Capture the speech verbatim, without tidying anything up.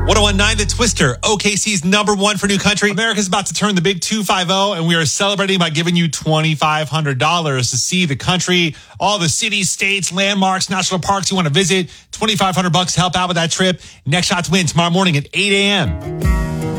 one oh one point nine The Twister, O K C's number one for new country. America's about to turn the big two fifty, and we are celebrating by giving you twenty-five hundred dollars to see the country, all the cities, states, landmarks, national parks you want to visit. twenty-five hundred bucks to help out with that trip. Next Shot to win tomorrow morning at eight a.m.